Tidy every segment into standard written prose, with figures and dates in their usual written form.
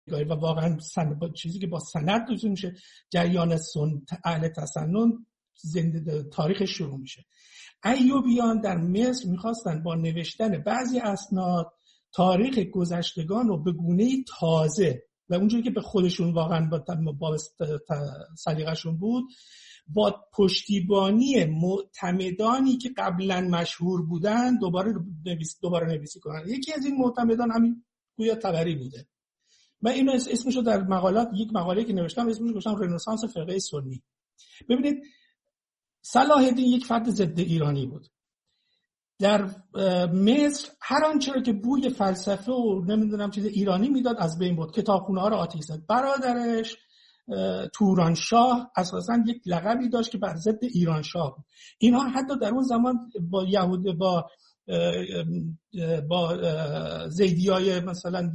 و واقعا با چیزی که با سند توضیح میشه، جریان اهل تسنن زنده تاریخ شروع میشه. ایوبیان در مصر میخواستن با نوشتن بعضی اسناد تاریخ گذشتگان رو به گونه‌ای تازه و اونجوری که به خودشون واقعا با سلیقه‌شون بود، با پشتیبانی معتمدانی که قبلا مشهور بودن دوباره نویسی کنن. یکی از این معتمدان همین گویا طبری بوده. من اینو اسمشو در مقالات، یک مقاله که نوشتم اسمشو گذاشتم رنسانس فرقه سنی. ببینید صلاح الدین یک فرد ضد ایرانی بود. در مصر هر آنچه را که بوی فلسفه و نمیدونم چیز ایرانی میداد از بین برد. کتابخونه‌ها رو آتش زد. برادرش تورانشاه اساساً یک لقبی داشت که بر ضد ایرانشاه بود. اینها حتی در اون زمان با یهود با زیدیای مثلا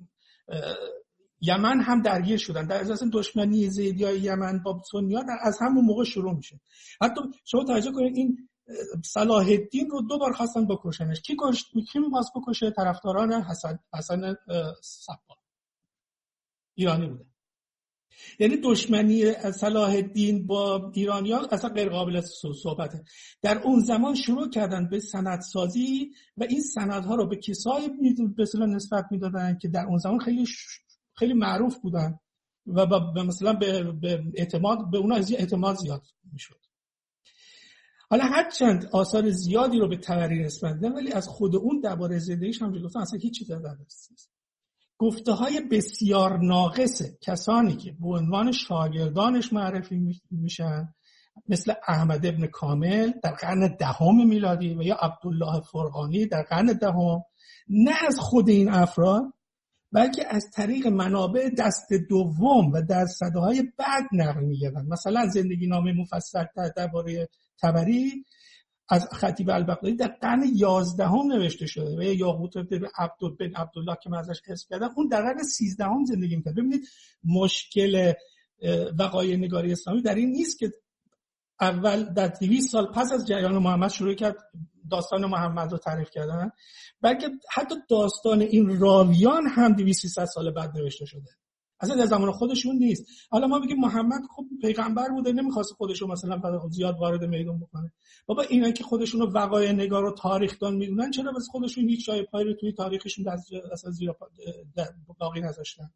یمن هم درگیر شدن. در اساس دشمنی زیدیای یمن با سنی‌ها از همون موقع شروع میشه. حتی شما توجه کنید این صلاح الدین رو 2 بار خواستن بکشنش. کی می‌خواست بکشه؟ طرفداران حسن صبا، ایرانی بوده. یعنی دشمنی صلاح الدین با ایرانیان اصلا غیر قابل صحبته. در اون زمان شروع کردن به سندسازی و این سندها رو به کسایی به اصطلاح نسبت میدادن که در اون زمان خیلی معروف بودن و مثلا به اعتماد به اونها اعتماد زیاد میشد. حالا هرچند آثار زیادی رو به طبری نسبت دادن، ولی از خود اون درباره زندگیش هم گفتن اصلا هیچ چیزی در دست نیست. گفته‌های بسیار ناقص کسانی که به عنوان شاگردانش معرفی میشن، مثل احمد ابن کامل در قرن 10 میلادی و یا عبدالله فرغانی در قرن 10، نه از خود این افراد بلکه از طریق منابع دست دوم و در صداهای بعد نقل می‌گردن. مثلا زندگی نامه مفصل درباره طبری از خطیب البغدادی در قرن 11 نوشته شده و یاقوت بن عبدالله که من ازش حذف کردم اون در قرن 13 زندگی می‌کرد. ببینید مشکل وقایع نگاری اسلامی در این نیست که اول در 200 سال پس از جریان محمد شروع کرد داستان محمد رو تعریف کردن، بلکه حتی داستان این راویان هم 200-300 سال بعد نوشته شده. اصلا در زمان خودشون نیست. حالا ما میگیم محمد خب پیغمبر بوده، نمیخواست خودشو مثلا زیاد وارد میدون بکنه. بابا اینا که خودشون رو وقایع نگار و تاریخ دان میدونن، چرا واسه خودشون هیچ جای پای رو توی تاریخشون اصلا زیرا باقی نذاشتن؟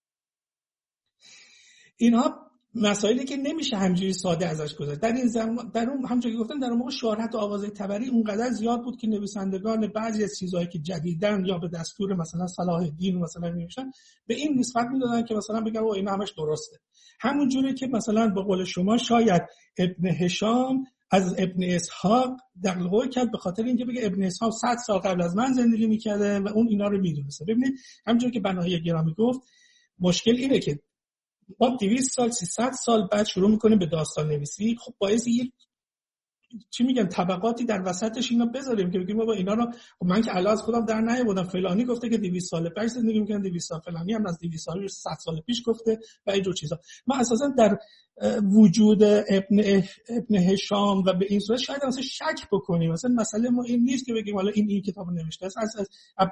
اینها مسائلی که نمیشه همینجوری ساده ازش گذشت. در این زمان در اون همونجوری که گفتم در اون موقع شهرت آوازه طبری اونقدر زیاد بود که نویسندگان بعضی از چیزایی که جدیدن یا به دستور مثلا صلاح الدین مثلا نوشتن به این نسبت میدادن که مثلا بگن او این همش درسته. همون جوری که مثلا به قول شما شاید ابن هشام از ابن اسحاق دقیقاً کرد به خاطر اینکه بگه ابن اسحاق 100 سال قبل از من زندگی میکرده و اون اینا رو میدونسته. ببینید همونجوری که بنایی گرامی گفت مشکل اینه که ما 200 سال 300 سال بعد شروع میکنیم به داستان نویسی. خب باعث یک چی میگن طبقاتی در وسطش اینا بذاریم که بگیم بابا اینا رو خب من که الان از خودم در نیاوردم، فلانی گفته که 200 سال پیش زندگی میکنن، 200 سال فلانی هم از 200 سال 100 سال پیش گفته و اینجور چیزا. ما اساسا در وجود ابن هشام و به این صورت شاید مثلا شک بکنیم. مثلا مسئله ما این نیست که بگیم حالا این کتابو نوشته است. از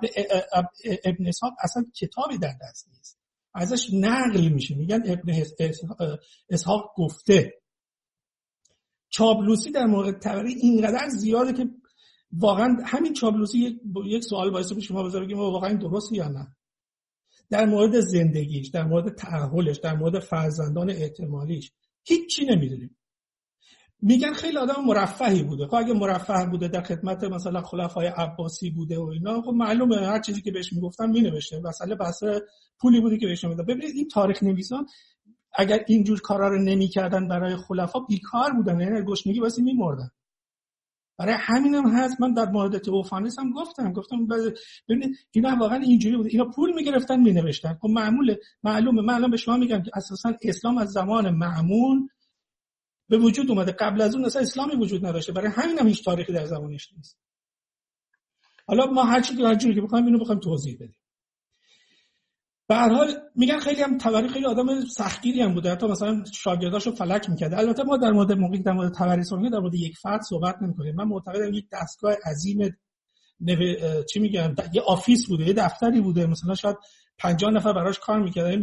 ابن اسحاق اصلا کتابی در دست نیست، ازش نقل میشه، میگن ابن اسحاق گفته. چاپلوسی در مورد طبری اینقدر زیاده که واقعا همین چاپلوسی یک سوال باعث میشه شما بذارید واقعا درسته یا نه. در مورد زندگیش، در مورد تأهلش، در مورد فرزندان احتمالیش هیچی نمیدونیم. میگن خیلی آدم مرفهی بوده. خب اگه مرفه بوده در خدمت مثلا خلفای عباسی بوده و اینا، خب معلومه هر چیزی که بهش میگفتن مینوشته. مثلا بحث پولی بوده که بهش میداد. ببینید این تاریخ نویسان اگر اینجور کارا رو نمی‌کردن برای خلفا بیکار بودن، یعنی گشنگی واسه میمردن. برای همینم هست من در مورد توفانیس هم گفتم ببینید اینا واقعا اینجوری بود. اینا پول میگرفتن مینوشتن. خب معلومه من الان به شما میگم که اساسا اسلام از زمان مأمون به وجود اومده. قبل از اون اصلا اسلامی وجود نداشته. برای همینم هیچ تاریخی در زمانش نیست. حالا ما هر جوری که بخوایم اینو بخوایم توضیح بدیم. به هر حال میگن خیلی هم طبری خیلی آدم سختگیری هم بوده، حتی مثلا شاگرداشو فلک میکرده. البته ما در مورد طبری صحبت در مورد یک فرد صحبت نمی‌کنیم. من معتقدم یک دستگاه عظیم چی میگن یه آفیس بوده، یه دفتری بوده، مثلا شاید 50 نفر براش کار میکردن.